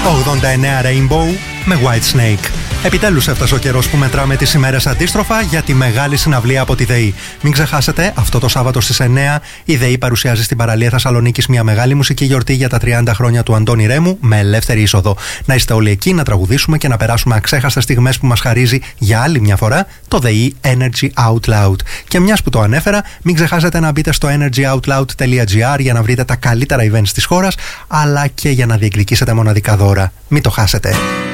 89 Rainbow με White Snake. Επιτέλους έφτασε ο καιρός που μετράμε τις ημέρες αντίστροφα για τη μεγάλη συναυλία από τη ΔΕΗ. Μην ξεχάσετε, αυτό το Σάββατο στις 9 η ΔΕΗ παρουσιάζει στην παραλία Θεσσαλονίκης μια μεγάλη μουσική γιορτή για τα 30 χρόνια του Αντώνη Ρέμου με ελεύθερη είσοδο. Να είστε όλοι εκεί, να τραγουδήσουμε και να περάσουμε αξέχαστες στιγμές που μας χαρίζει για άλλη μια φορά το ΔΕΗ Energy Out Loud. Και μιας που το anέφερα, μην ξεχάσετε να μπείτε στο energyoutloud.gr για να βρείτε τα καλύτερα events της χώρας, αλλά και για να διεκδικήσετε μοναδικά δώρα. Μην το χάσετε.